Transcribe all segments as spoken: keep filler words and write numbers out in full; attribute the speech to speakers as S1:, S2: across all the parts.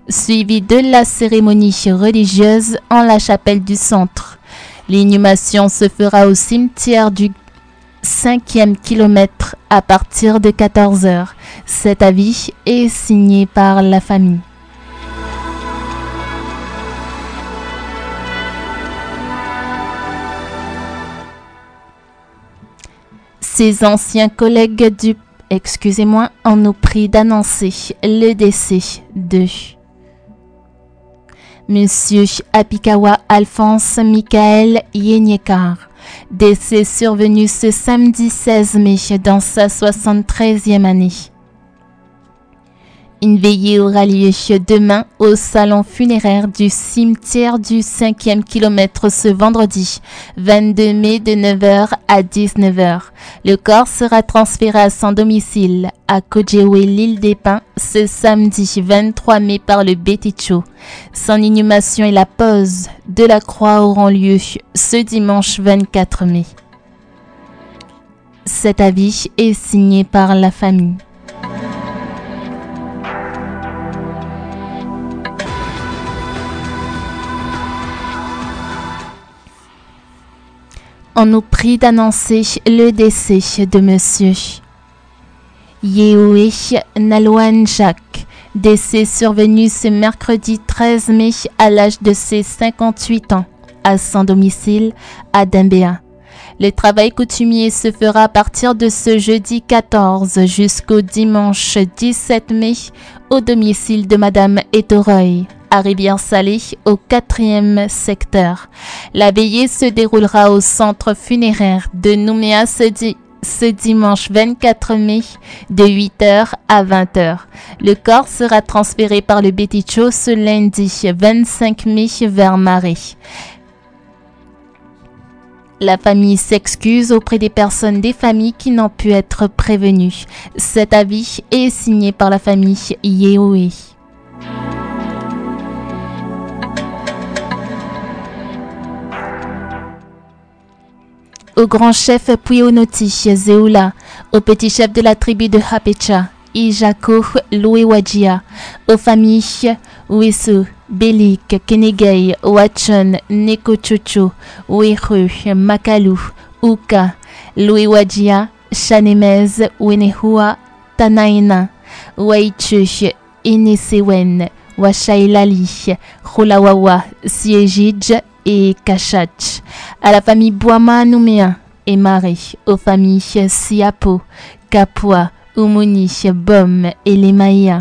S1: suivi de la cérémonie religieuse en la chapelle du centre. L'inhumation se fera au cimetière du cinquième kilomètre à partir de quatorze heures. Cet avis est signé par la famille. Ses anciens collègues du excusez-moi, on nous prie d'annoncer le décès de Monsieur Apikawa Alphonse Michael Yenyekar, décès survenu ce samedi seize mai dans sa soixante-treizième année. Une veillée aura lieu demain au salon funéraire du cimetière du cinquième kilomètre ce vendredi vingt-deux mai de neuf heures à dix-neuf heures. Le corps sera transféré à son domicile à Kojewe, l'île des Pins, ce samedi vingt-trois mai par le Beticho. Son inhumation et la pose de la croix auront lieu ce dimanche vingt-quatre mai. Cet avis est signé par la famille. On nous prie d'annoncer le décès de Monsieur Yehoé Naloan Jacques, décès survenu ce mercredi treize mai à l'âge de ses cinquante-huit ans, à son domicile à Dembéa. Le travail coutumier se fera à partir de ce jeudi quatorze jusqu'au dimanche dix-sept mai au domicile de Madame Etoroy, à Rivière-Salée, au quatrième secteur. La veillée se déroulera au centre funéraire de Nouméa ce, di ce dimanche vingt-quatre mai de huit heures à vingt heures. Le corps sera transféré par le Beticho ce lundi vingt-cinq mai vers Marais. La famille s'excuse auprès des personnes des familles qui n'ont pu être prévenues. Cet avis est signé par la famille Yehoé. Au grand chef Puionoti Zeoula, au petit chef de la tribu de Hapecha, Ijako Louewajia, aux familles Wesu, Belik, Kenegay, Wachon, Nekochocho, Weru, Makalu, Uka, Louewajia, Chanemez, Wenehua, Tanaina, Waichu, Inesewen, Washailali, Khulawawa, Siejij et Kachach, à la famille Boama Nouméa et Maré, aux familles Siapo, Kapua, Umoni, Bom et Lemaïa.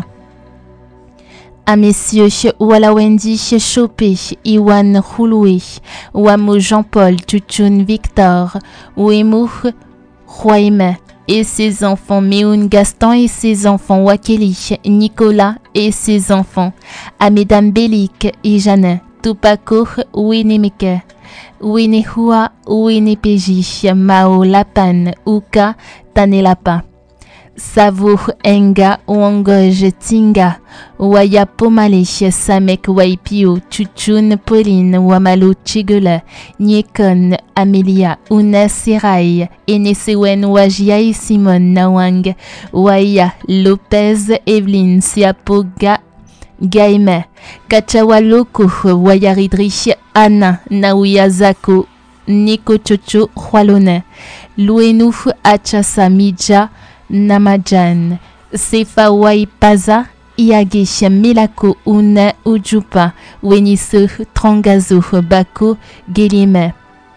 S1: À messieurs Walawendi Chopé, Iwan Houloué, Wamo Jean-Paul, Tuchun Victor, Ouemou Roaime et ses enfants, Méoun Gaston et ses enfants, Wakeli, Nicolas et ses enfants, à mesdames Belik et Jeanne, Tupako, Ouenemeke, Ouenehua, Ouenepeji, Mao Lapan, Uka, Tanelapa. Savo Enga Wangoj Tinga Waya Pomale Samek Waipio Chuchun Pauline Wamalo Chigula Niekon Amelia Una Sirai Enesewen Wajia Simon Nawang Waya Lopez Evelyn Siapoga Gaime Kachawaloko Wayaridri Anna Nauya Zako Niko Chocho Hualone Luenu Achasa Midja Namajan, Sefa Waipaza, Iage Melako Una Ujupa, Weniso Trangazo Bako Gelime.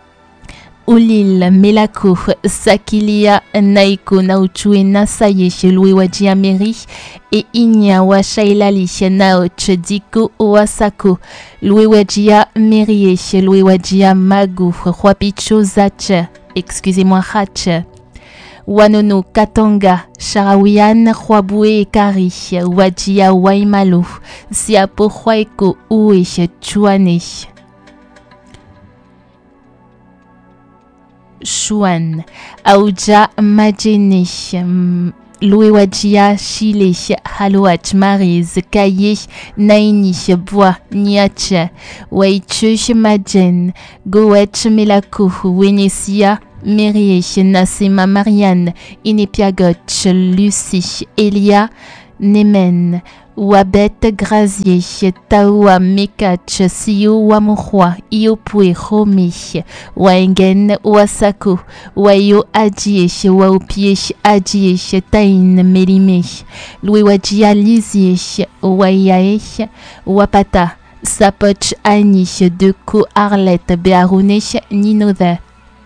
S1: Ulil Melako, Sakilia Naiko Nauchue Nasaye Louewajia Meri et Inya Washailali Naoch Diko Wasako, Louewajia Merie, Louewajia Magu, Huapicho Zache, excusez-moi Hache. Wanono Katanga, Sharawian, Huabue Kari, Wajia Waimalo, Siapo Huaiko Ue Chuane. Chuan, Aouja Majene, Louewajia Chile, Halouach Mariz, Kaye, Naini, Bois, Niache, Waichuch Majen, Goech Melako, Wenesia, Merie, Nasima Marianne, Inepiagoch, Lucie, Elia, Nemen, Wabet grazier, taoua mekach, siyo wamuhwa, iopue home, waengen wasako, wayo adie, waupie adie, tain melime, louis wajia lizie, wayae, wapata, sapoch ani, de ko arlette, bearune, ninode.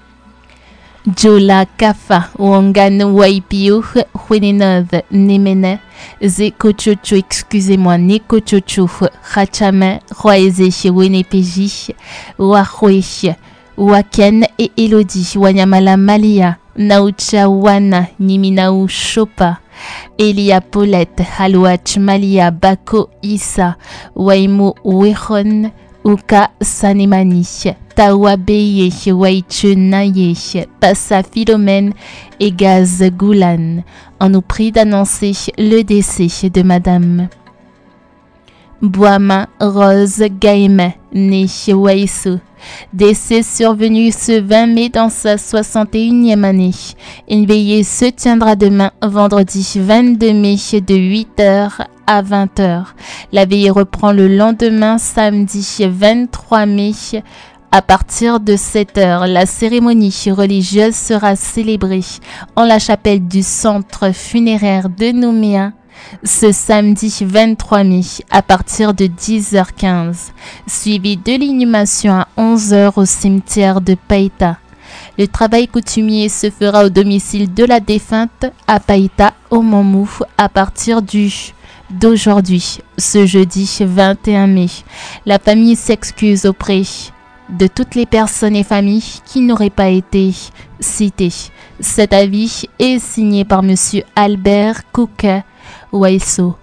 S1: Jola kafa, wangan waipio, huenenov, nemene, ze kochocho, excusez-moi, ne kochocho, hachame, roeze, wenepeji, wahwe, waken et Elodie, wanyamala malia, naucha wana, niminau chopa, Elia Paulette, halouach malia, bako isa, waimo wehon, uka sanemani, Tawabeye, Waichunaye, Passa Philomène et Gaz Goulan. On nous prie d'annoncer le décès de Madame Boama Rose Gaime, née Waisu. Décès survenu ce vingt mai dans sa soixante et unième année. Une veillée se tiendra demain, vendredi vingt-deux mai, de huit heures à vingt heures. La veillée reprend le lendemain, samedi vingt-trois mai, à partir de sept heures. La cérémonie religieuse sera célébrée en la chapelle du centre funéraire de Nouméa ce samedi vingt-trois mai à partir de dix heures quinze, suivi de l'inhumation à onze heures au cimetière de Païta. Le travail coutumier se fera au domicile de la défunte à Païta au Mamou à partir du d'aujourd'hui, ce jeudi vingt et un mai. La famille s'excuse auprès de toutes les personnes et familles qui n'auraient pas été citées. Cet avis est signé par Monsieur Albert Kouka Waiso.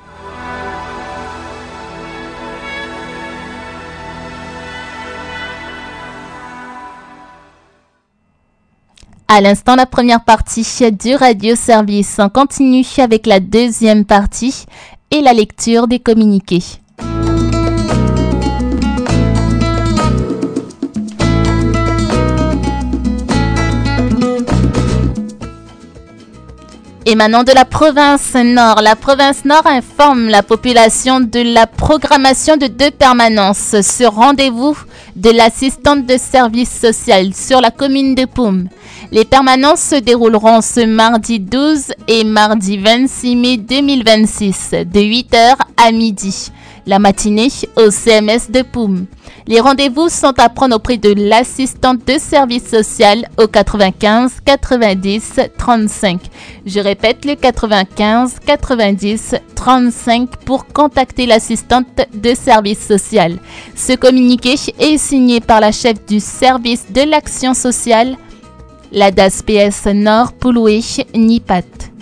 S1: À l'instant, la première partie du radio-service. On continue avec la deuxième partie et la lecture des communiqués. Émanant de la province Nord, la province Nord informe la population de la programmation de deux permanences sur rendez-vous de l'assistante de service social sur la commune de Poum. Les permanences se dérouleront ce mardi douze et mardi vingt-six mai deux mille vingt-six de huit heures à midi, la matinée au C M S de Poum. Les rendez-vous sont à prendre auprès de l'assistante de service social au quatre-vingt-quinze quatre-vingt-dix trente-cinq. Je répète le quatre-vingt-quinze quatre-vingt-dix trente-cinq pour contacter l'assistante de service social. Ce communiqué est signé par la chef du service de l'action sociale, la D A S P S Nord Pouloué Nipat.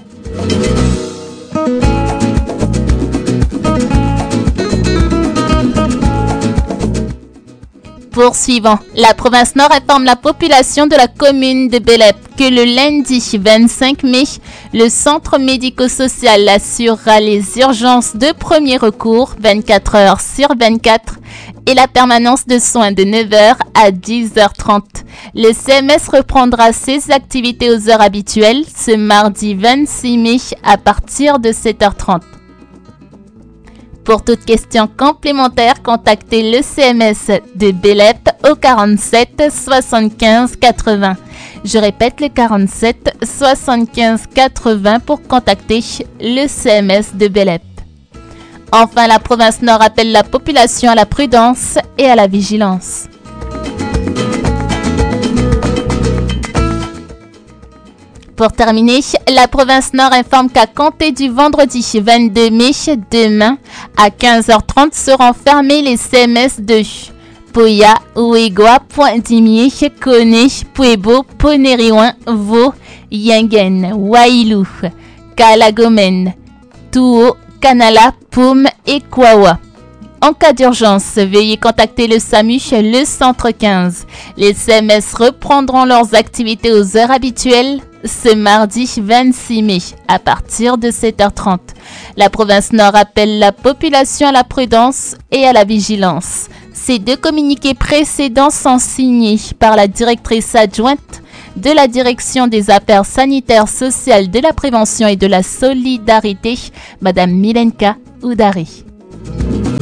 S1: Poursuivant, la province Nord informe la population de la commune de Belep que le lundi vingt-cinq mai, le centre médico-social assurera les urgences de premier recours vingt-quatre heures sur vingt-quatre et la permanence de soins de neuf heures à dix heures trente. Le C M S reprendra ses activités aux heures habituelles ce mardi vingt-six mai à partir de sept heures trente. Pour toute question complémentaire, contactez le C M S de Belep au quarante-sept soixante-quinze quatre-vingts. Je répète le quarante-sept soixante-quinze quatre-vingts pour contacter le C M S de Belep. Enfin, la province Nord appelle la population à la prudence et à la vigilance. Pour terminer, la province Nord informe qu'à compter du vendredi vingt-deux mai, demain, à quinze heures trente, seront fermés les C M S de Poya, Ouégoa, Pointe-Dimier, Kone, Puebo, Poneriouin, Vaux, Yengen, Wailou, Kalagomen, Touo, Kanala, Poum et Kwawa. En cas d'urgence, veuillez contacter le SAMU, le centre quinze. Les C M S reprendront leurs activités aux heures habituelles ce mardi vingt-six mai à partir de sept heures trente. La province Nord appelle la population à la prudence et à la vigilance. Ces deux communiqués précédents sont signés par la directrice adjointe de la Direction des Affaires sanitaires sociales, de la prévention et de la solidarité, Madame Milenka Oudari.